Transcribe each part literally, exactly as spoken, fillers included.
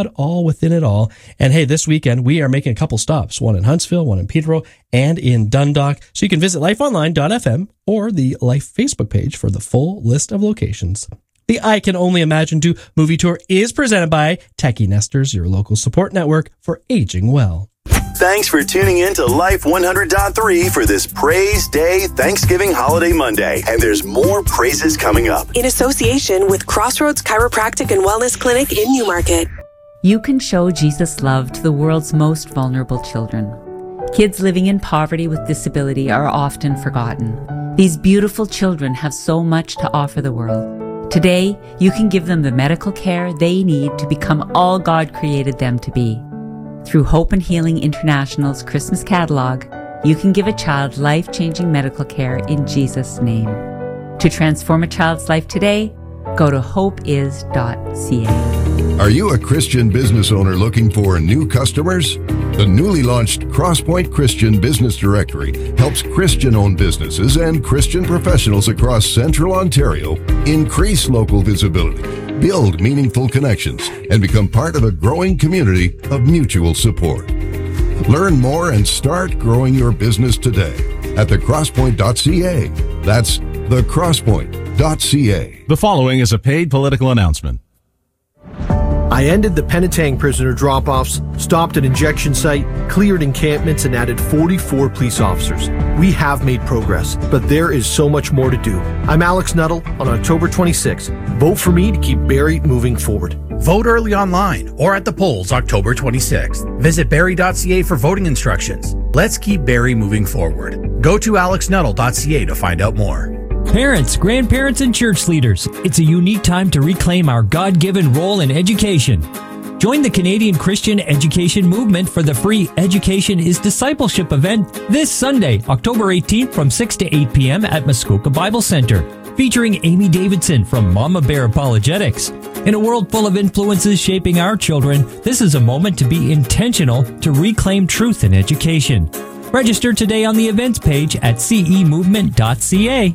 all within it all. And hey, this weekend we are making a couple stops, one in Huntsville, one in Peterborough, and in Dundalk. So you can visit life online dot f m or the Life Facebook page for the full list of locations. The I Can Only Imagine two movie tour is presented by Techie Nesters, your local support network for aging well. Thanks for tuning in to Life one hundred point three for this Praise Day Thanksgiving Holiday Monday. And there's more praises coming up. In association with Crossroads Chiropractic and Wellness Clinic in Newmarket. You can show Jesus' love to the world's most vulnerable children. Kids living in poverty with disability are often forgotten. These beautiful children have so much to offer the world. Today, you can give them the medical care they need to become all God created them to be. Through Hope and Healing International's Christmas catalog, you can give a child life-changing medical care in Jesus' name. To transform a child's life today, go to hope is dot c a. Are you a Christian business owner looking for new customers? The newly launched Crosspoint Christian Business Directory helps Christian-owned businesses and Christian professionals across Central Ontario increase local visibility, build meaningful connections, and become part of a growing community of mutual support. Learn more and start growing your business today at the crosspoint dot c a. That's the crosspoint dot c a. The following is a paid political announcement. I ended the Penetang prisoner drop-offs, stopped an injection site, cleared encampments, and added forty-four police officers. We have made progress, but there is so much more to do. I'm Alex Nuttall. On October twenty-sixth, vote for me to keep Barrie moving forward. Vote early online or at the polls October twenty-sixth. Visit barrie dot c a for voting instructions. Let's keep Barrie moving forward. Go to alex nuttall dot c a to find out more. Parents, grandparents, and church leaders, it's a unique time to reclaim our God-given role in education. Join the Canadian Christian Education Movement for the free Education is Discipleship event this Sunday, October eighteenth from six to eight p.m. at Muskoka Bible Center, featuring Amy Davidson from Mama Bear Apologetics. In a world full of influences shaping our children, this is a moment to be intentional to reclaim truth in education. Register today on the events page at c e movement dot c a.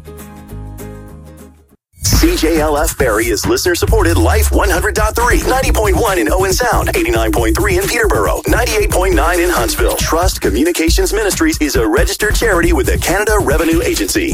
C J L F Barrie is listener-supported Life one hundred point three, ninety point one in Owen Sound, eighty-nine point three in Peterborough, ninety-eight point nine in Huntsville. Trust Communications Ministries is a registered charity with the Canada Revenue Agency.